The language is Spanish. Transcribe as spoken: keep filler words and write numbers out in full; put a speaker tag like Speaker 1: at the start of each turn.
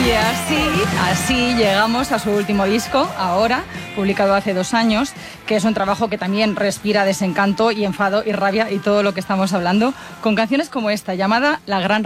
Speaker 1: Y así, así llegamos a su último disco, Ahora, publicado hace dos años, que es un trabajo que también respira desencanto y enfado y rabia y todo lo que estamos hablando, con canciones como esta, llamada La Gran